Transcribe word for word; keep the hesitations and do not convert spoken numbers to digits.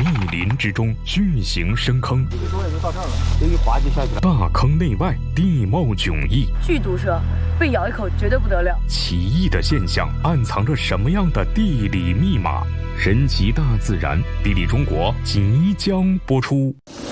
林之中，巨型深坑， 这个也就到这儿了，这一滑就下去了。 大坑内外，地貌迥异， 剧毒蛇被咬一口绝对不得了。 奇异的现象暗藏着什么样的地理密码？神奇大自然，地理中国即将播出。